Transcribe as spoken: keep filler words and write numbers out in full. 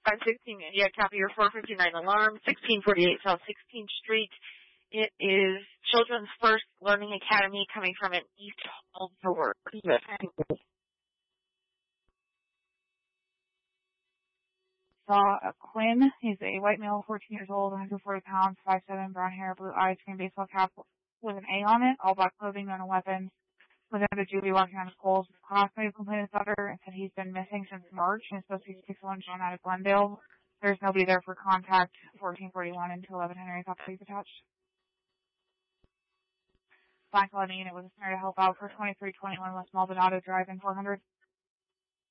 five sixteen, yeah, copy your four fifty-nine alarm, sixteen forty-eight South sixteenth Street. It is Children's First Learning Academy coming from an East Hall door. Saw a Quinn. He's a white male, fourteen years old, one hundred forty pounds, five seven, brown hair, blue eyes, green baseball cap with an A on it, all black clothing, and a weapon. Was under Julie walking on his poles. His classmate complained to daughter and said he's been missing since March and is supposed to be six one John out of Glendale. There's nobody there for contact. fourteen forty-one and two eleven Henry Copy attached. Black Colony unit was assigned to help out for twenty-three twenty-one West Maldonado Drive in four hundred.